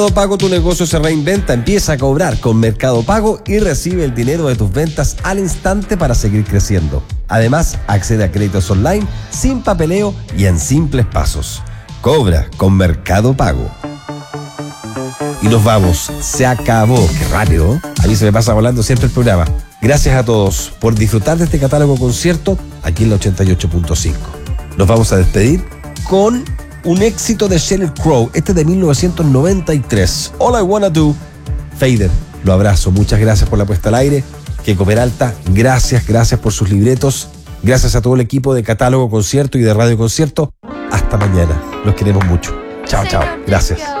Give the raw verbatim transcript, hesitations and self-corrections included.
Mercado Pago, tu negocio se reinventa. Empieza a cobrar con Mercado Pago y recibe el dinero de tus ventas al instante para seguir creciendo. Además, accede a créditos online sin papeleo y en simples pasos. Cobra con Mercado Pago. Y nos vamos. Se acabó. Qué rápido. A mí se me pasa volando siempre el programa. Gracias a todos por disfrutar de este catálogo concierto aquí en la ochenta y ocho punto cinco. Nos vamos a despedir con un éxito de Sheryl Crow, este de mil novecientos noventa y tres. All I Wanna Do. Fader, lo abrazo. Muchas gracias por la puesta al aire. Keiko Peralta, gracias, gracias por sus libretos. Gracias a todo el equipo de Catálogo Concierto y de Radio Concierto. Hasta mañana. Los queremos mucho. Chao, chao. Gracias.